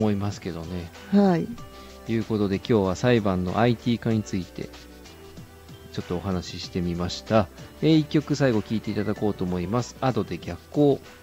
思いますけどね。 はい。 ということで今日は裁判の IT 化についてちょっとお話ししてみました。一曲最後聴いていただこうと思います。アドで逆光。